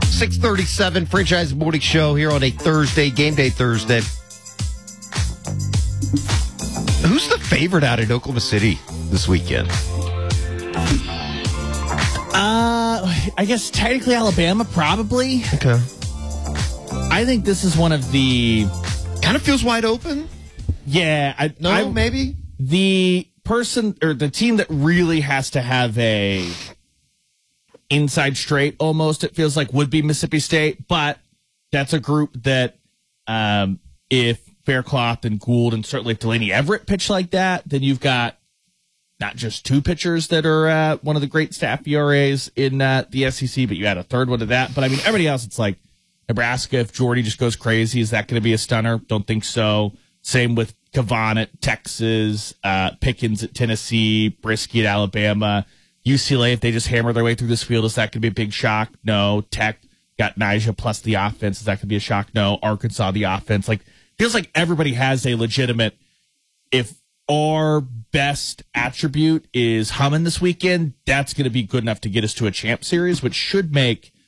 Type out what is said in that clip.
6:37 Franchise Morning Show here on a Thursday, game day Thursday. Who's the favorite out in Oklahoma City this weekend? I guess technically Alabama, probably. Okay. I think this is one of the... Kind of feels wide open. Yeah. Maybe? The person or the team that really has to have a inside straight almost, it feels like, would be Mississippi State. But that's a group that if Faircloth and Gould and certainly if Delaney Everett pitch like that, then you've got not just two pitchers that are one of the great staff ERAs in the SEC, but you add a third one to that. But, I mean, everybody else, it's like Nebraska, if Jordy just goes crazy, is that going to be a stunner? Don't think so. Same with Kavan at Texas, Pickens at Tennessee, Brisky at Alabama. UCLA, if they just hammer their way through this field, is that going to be a big shock? No. Tech got Nija plus the offense. Is that going to be a shock? No. Arkansas, the offense. Like, feels like everybody has a legitimate, if our best attribute is humming this weekend, that's going to be good enough to get us to a champ series, which should make